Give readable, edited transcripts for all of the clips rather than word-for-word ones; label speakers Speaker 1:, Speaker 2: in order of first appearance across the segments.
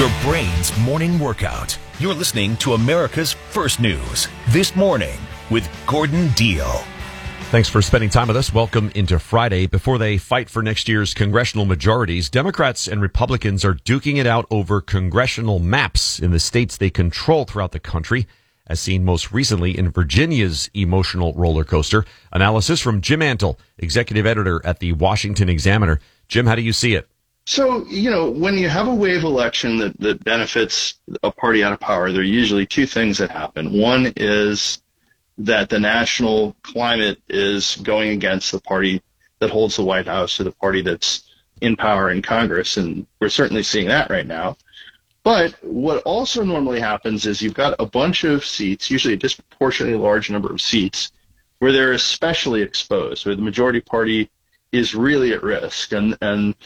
Speaker 1: Your brain's morning workout. You're listening to America's First News This Morning with Gordon Deal.
Speaker 2: Thanks for spending time with us. Welcome into Friday. Before they fight for next year's congressional majorities, Democrats and Republicans are duking it out over congressional maps in the states they control throughout the country, as seen most recently in Virginia's emotional roller coaster. Analysis from Jim Antle, executive editor at the Washington Examiner. Jim, how do you see it?
Speaker 3: So, when you have a wave election that benefits a party out of power, there are usually two things that happen. One is that the national climate is going against the party that holds the White House or the party that's in power in Congress, and we're certainly seeing that right now. But what also normally happens is you've got a bunch of seats, usually a disproportionately large number of seats, where they're especially exposed, where the majority party is really at risk, and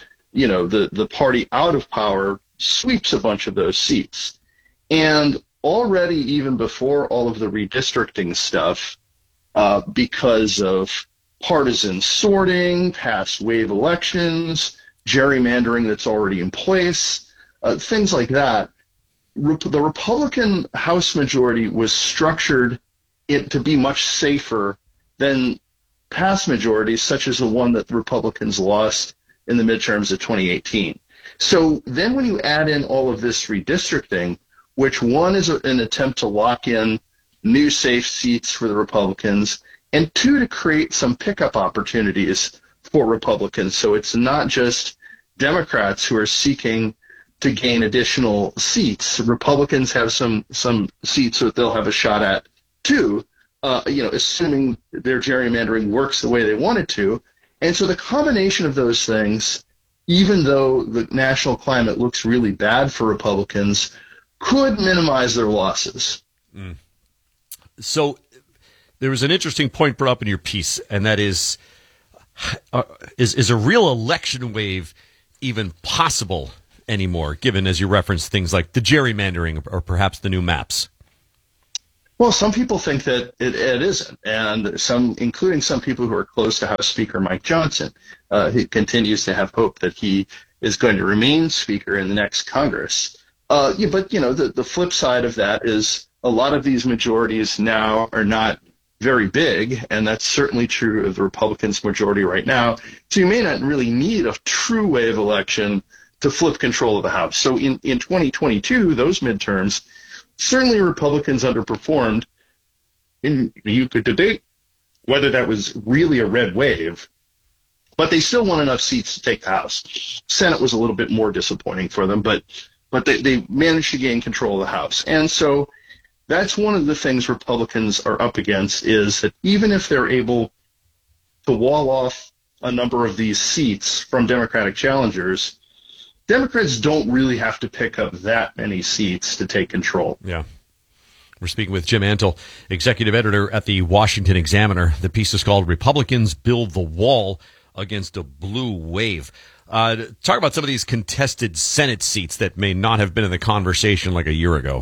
Speaker 3: the party out of power sweeps a bunch of those seats. And already, even before all of the redistricting stuff, because of partisan sorting, past wave elections, gerrymandering that's already in place, things like that, the Republican House majority was structured to be much safer than past majorities, such as the one that the Republicans lost in the midterms of 2018. So then when you add in all of this redistricting, which one is an attempt to lock in new safe seats for the Republicans, and two, to create some pickup opportunities for Republicans. So it's not just Democrats who are seeking to gain additional seats. Republicans have some seats that they'll have a shot at too, assuming their gerrymandering works the way they want it to. And so the combination of those things, even though the national climate looks really bad for Republicans, could minimize their losses.
Speaker 2: So there was an interesting point brought up in your piece, and that is a real election wave even possible anymore, given, as you referenced, things like the gerrymandering or perhaps the new maps?
Speaker 3: Well, some people think that it isn't, and including some people who are close to House Speaker Mike Johnson. He continues to have hope that he is going to remain Speaker in the next Congress. But the flip side of that is a lot of these majorities now are not very big, and that's certainly true of the Republicans' majority right now. So you may not really need a true wave election to flip control of the House. So in 2022, those midterms, certainly Republicans underperformed. You could debate whether that was really a red wave, but they still won enough seats to take the House. Senate was a little bit more disappointing for them, but they managed to gain control of the House. And so that's one of the things Republicans are up against, is that even if they're able to wall off a number of these seats from Democratic challengers, Democrats don't really have to pick up that many seats to take control.
Speaker 2: Yeah. We're speaking with Jim Antle, executive editor at the Washington Examiner. The piece is called Republicans Build the Wall Against a Blue Wave. Talk about some of these contested Senate seats that may not have been in the conversation like a year ago.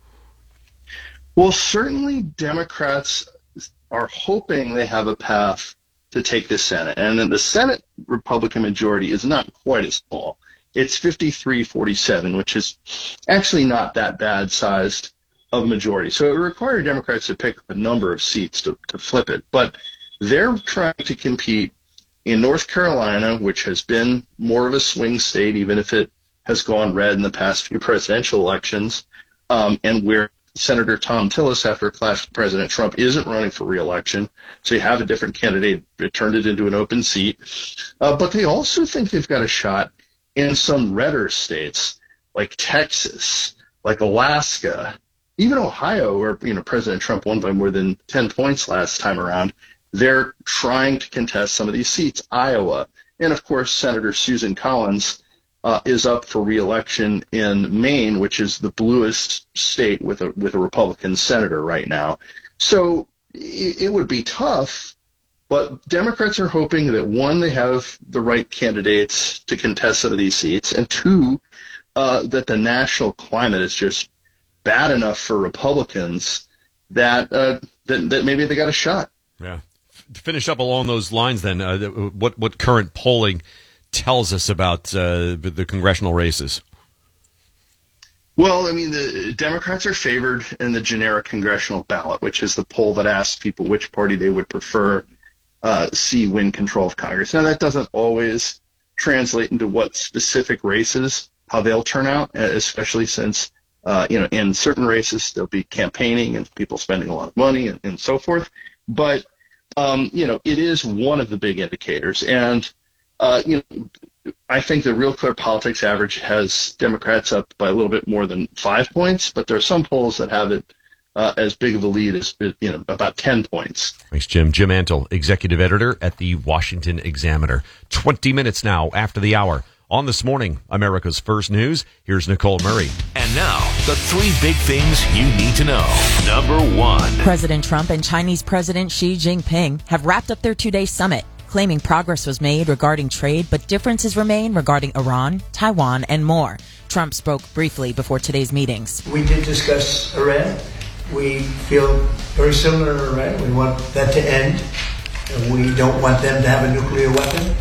Speaker 3: Well, certainly Democrats are hoping they have a path to take the Senate. And then the Senate Republican majority is not quite as small. It's 53-47, which is actually not that bad sized of a majority. So it would require Democrats to pick up a number of seats to flip it. But they're trying to compete in North Carolina, which has been more of a swing state, even if it has gone red in the past few presidential elections, and where Senator Thom Tillis, after a clash with President Trump, isn't running for re-election. So you have a different candidate. It turned it into an open seat. But they also think they've got a shot in some redder states like Texas, like Alaska, even Ohio, where President Trump won by more than 10 points last time around. They're trying to contest some of these seats. Iowa, and of course Senator Susan Collins is up for re-election in Maine, which is the bluest state with a Republican senator right now. So it would be tough. But Democrats are hoping that, one, they have the right candidates to contest some of these seats, and two, that the national climate is just bad enough for Republicans that maybe they got a shot.
Speaker 2: Yeah. To finish up along those lines, then, what current polling tells us about the congressional races?
Speaker 3: Well, I mean, the Democrats are favored in the generic congressional ballot, which is the poll that asks people which party they would prefer see win control of Congress. Now, that doesn't always translate into what specific races, how they'll turn out, especially since, in certain races there'll be campaigning and people spending a lot of money and so forth. But, it is one of the big indicators. And, I think the Real Clear Politics average has Democrats up by a little bit more than 5 points, but there are some polls that have it as big of a lead as about 10 points.
Speaker 2: Thanks, Jim. Jim Antle, executive editor at the Washington Examiner. 20 minutes now after the hour. On This Morning, America's First News, here's Nicole Murray.
Speaker 1: And now, the 3 big things you need to know. Number 1.
Speaker 4: President Trump and Chinese President Xi Jinping have wrapped up their 2-day summit, claiming progress was made regarding trade, but differences remain regarding Iran, Taiwan, and more. Trump spoke briefly before today's meetings.
Speaker 5: We did discuss Iran. We feel very similar to Iran. We want that to end. We don't want them to have a nuclear weapon.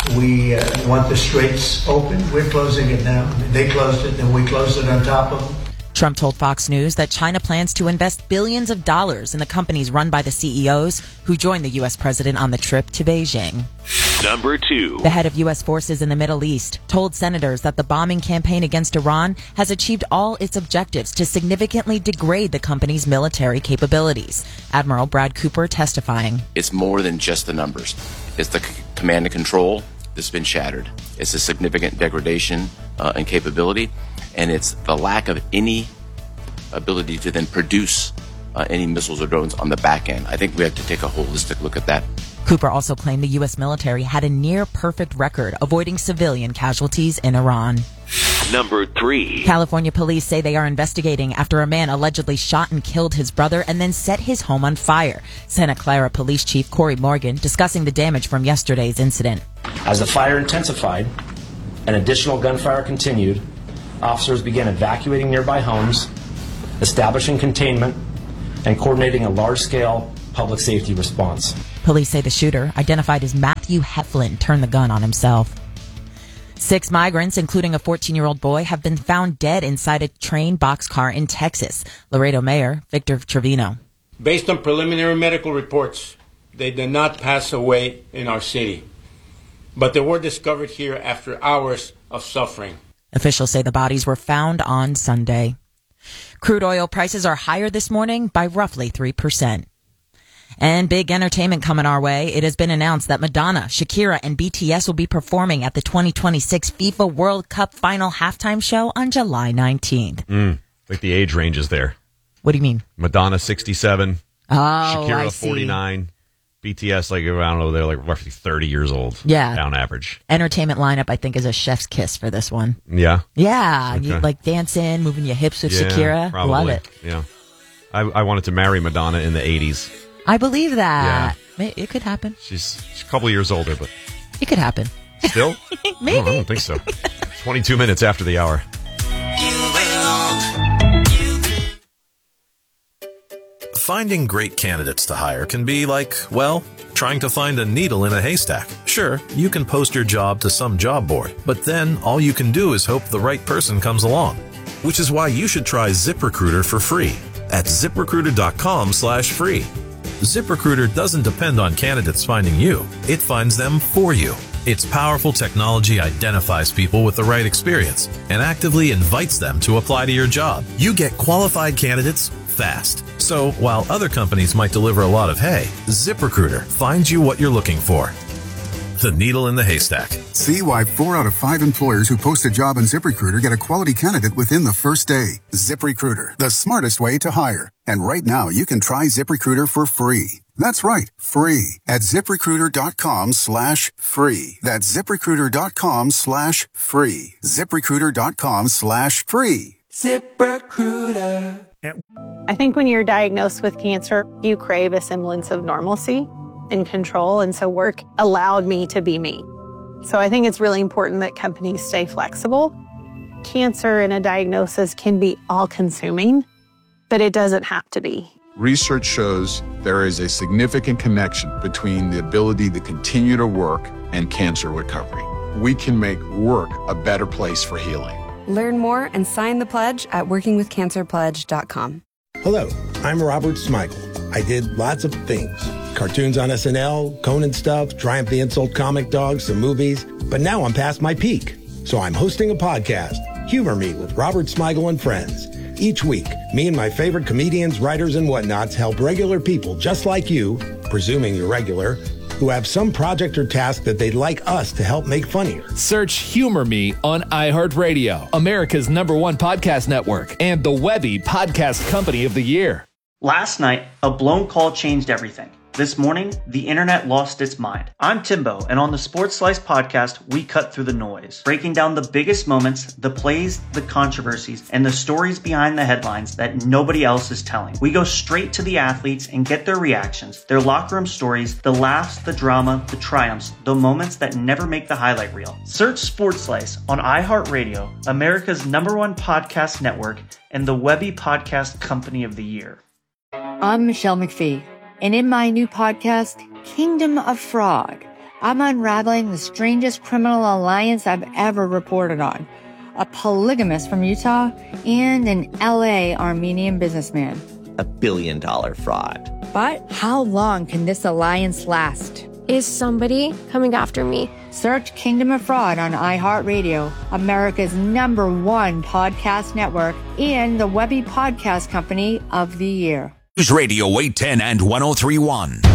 Speaker 5: We want the straits open. We're closing it now. They closed it, and we closed it on top of them.
Speaker 4: Trump told Fox News that China plans to invest billions of dollars in the companies run by the CEOs who joined the U.S. president on the trip to Beijing.
Speaker 1: Number 2.
Speaker 4: The head of U.S. forces in the Middle East told senators that the bombing campaign against Iran has achieved all its objectives to significantly degrade the company's military capabilities. Admiral Brad Cooper testifying.
Speaker 6: It's more than just the numbers. It's the command and control that's been shattered. It's a significant degradation in capability. And it's the lack of any ability to then produce any missiles or drones on the back end. I think we have to take a holistic look at that.
Speaker 4: Cooper also claimed the U.S. military had a near-perfect record avoiding civilian casualties in Iran.
Speaker 1: Number 3.
Speaker 4: California police say they are investigating after a man allegedly shot and killed his brother and then set his home on fire. Santa Clara Police Chief Corey Morgan discussing the damage from yesterday's incident.
Speaker 7: As the fire intensified and additional gunfire continued, officers began evacuating nearby homes, establishing containment, and coordinating a large-scale public safety response.
Speaker 4: Police say the shooter, identified as Matthew Heflin, turned the gun on himself. 6 migrants, including a 14-year-old boy, have been found dead inside a train boxcar in Texas. Laredo Mayor Victor Trevino.
Speaker 8: Based on preliminary medical reports, they did not pass away in our city, but they were discovered here after hours of suffering.
Speaker 4: Officials say the bodies were found on Sunday. Crude oil prices are higher this morning by roughly 3%. And big entertainment coming our way. It has been announced that Madonna, Shakira, and BTS will be performing at the 2026 FIFA World Cup final halftime show on July 19th.
Speaker 2: Like the age ranges there.
Speaker 4: What do you mean?
Speaker 2: Madonna, 67.
Speaker 4: Oh,
Speaker 2: Shakira,
Speaker 4: I see.
Speaker 2: 49. BTS, like, I don't know, they're like roughly 30 years old.
Speaker 4: Yeah.
Speaker 2: On average.
Speaker 4: Entertainment lineup, I think, is a chef's kiss for this one.
Speaker 2: Yeah.
Speaker 4: Yeah.
Speaker 2: Okay.
Speaker 4: You like dancing, moving your hips with Shakira.
Speaker 2: Probably.
Speaker 4: Love it.
Speaker 2: Yeah. I wanted to marry Madonna in the 80s.
Speaker 4: I believe that. Yeah. It could happen.
Speaker 2: She's a couple of years older, but
Speaker 4: it could happen.
Speaker 2: Still?
Speaker 4: Maybe.
Speaker 2: I don't think so. 22 minutes after the hour.
Speaker 9: Finding great candidates to hire can be like, well, trying to find a needle in a haystack. Sure, you can post your job to some job board, but then all you can do is hope the right person comes along. Which is why you should try ZipRecruiter for free at ZipRecruiter.com/free. ZipRecruiter doesn't depend on candidates finding you. It finds them for you. Its powerful technology identifies people with the right experience and actively invites them to apply to your job. You get qualified candidates fast. So while other companies might deliver a lot of hay, ZipRecruiter finds you what you're looking for. The needle in the haystack.
Speaker 10: See why 4 out of 5 employers who post a job on ZipRecruiter get a quality candidate within the first day. ZipRecruiter, the smartest way to hire. And right now, you can try ZipRecruiter for free. That's right, free at ZipRecruiter.com/free. That's ZipRecruiter.com/free. ZipRecruiter.com/free.
Speaker 11: ZipRecruiter. I think when you're diagnosed with cancer, you crave a semblance of normalcy and control. And so work allowed me to be me. So I think it's really important that companies stay flexible. Cancer and a diagnosis can be all-consuming, but it doesn't have to be.
Speaker 12: Research shows there is a significant connection between the ability to continue to work and cancer recovery. We can make work a better place for healing.
Speaker 13: Learn more and sign the pledge at workingwithcancerpledge.com.
Speaker 14: Hello, I'm Robert Smigel. I did lots of things. Cartoons on SNL, Conan stuff, Triumph the Insult comic dogs, some movies. But now I'm past my peak. So I'm hosting a podcast, Humor Me with Robert Smigel and Friends. Each week, me and my favorite comedians, writers, and whatnots help regular people just like you, presuming you're regular, who have some project or task that they'd like us to help make funnier.
Speaker 15: Search Humor Me on iHeartRadio, America's #1 podcast network, and the Webby Podcast Company of the Year.
Speaker 16: Last night, a blown call changed everything. This morning, the internet lost its mind. I'm Timbo, and on the Sports Slice podcast, we cut through the noise, breaking down the biggest moments, the plays, the controversies, and the stories behind the headlines that nobody else is telling. We go straight to the athletes and get their reactions, their locker room stories, the laughs, the drama, the triumphs, the moments that never make the highlight reel. Search Sports Slice on iHeartRadio, America's #1 podcast network, and the Webby Podcast Company of the Year.
Speaker 17: I'm Michelle McPhee. And in my new podcast, Kingdom of Fraud, I'm unraveling the strangest criminal alliance I've ever reported on. A polygamist from Utah and an LA Armenian businessman.
Speaker 18: $1 billion fraud.
Speaker 17: But how long can this alliance last?
Speaker 19: Is somebody coming after me?
Speaker 17: Search Kingdom of Fraud on iHeartRadio, America's #1 podcast network, and the Webby Podcast Company of the Year.
Speaker 1: News Radio 810 and 103.1.